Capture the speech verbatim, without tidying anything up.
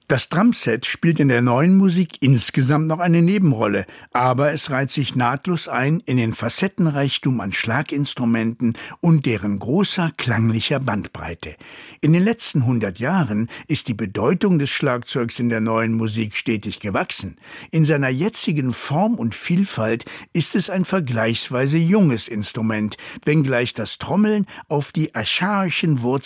Das Drumset spielt in der neuen Musik insgesamt noch eine Nebenrolle, aber es reiht sich nahtlos ein in den Facettenreichtum an Schlaginstrumenten und deren großer klanglicher Bandbreite. In den letzten hundert Jahren ist die Bedeutung des Schlagzeugs in der neuen Musik stetig gewachsen. In seiner jetzigen Form und Vielfalt ist es ein vergleichsweise junges Instrument, wenngleich das Trommeln auf die archaischen Wurzeln